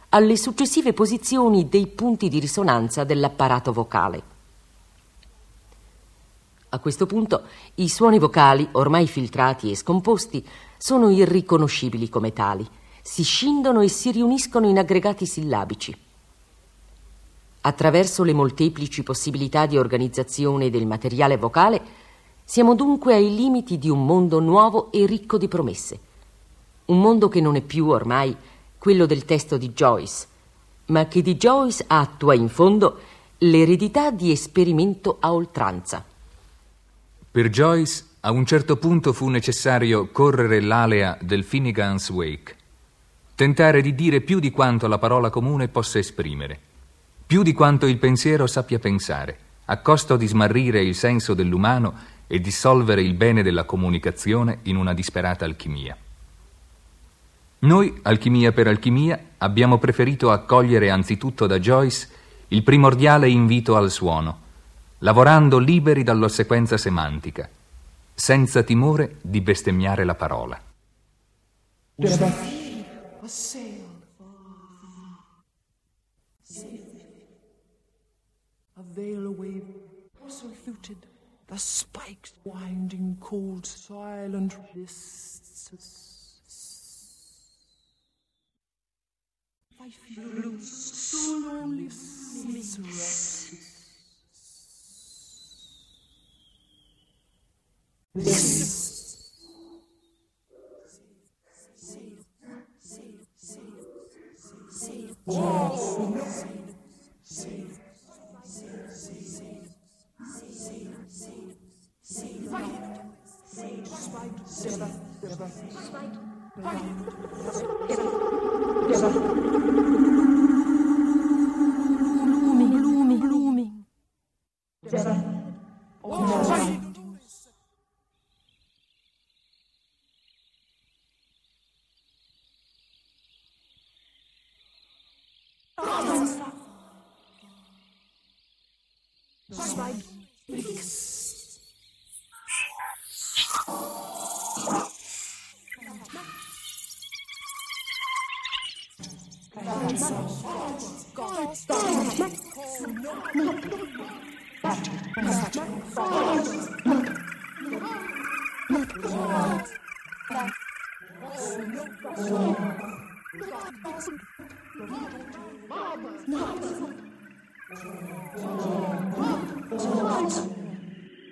alle successive posizioni dei punti di risonanza dell'apparato vocale. A questo punto i suoni vocali, ormai filtrati e scomposti, sono irriconoscibili come tali, si scindono e si riuniscono in aggregati sillabici. Attraverso le molteplici possibilità di organizzazione del materiale vocale, siamo dunque ai limiti di un mondo nuovo e ricco di promesse. Un mondo che non è più ormai quello del testo di Joyce, ma che di Joyce attua in fondo l'eredità di esperimento a oltranza. Per Joyce, a un certo punto fu necessario correre l'alea del Finnegan's Wake, tentare di dire più di quanto la parola comune possa esprimere, più di quanto il pensiero sappia pensare, a costo di smarrire il senso dell'umano e dissolvere il bene della comunicazione in una disperata alchimia. Noi, alchimia per alchimia, abbiamo preferito accogliere anzitutto da Joyce il primordiale invito al suono, lavorando liberi dall'ossequenza semantica, senza timore di bestemmiare la parola. A veil away, bustle fluted, the spikes winding cold, silent lists. I feel so lonely, restless. Blooming. No.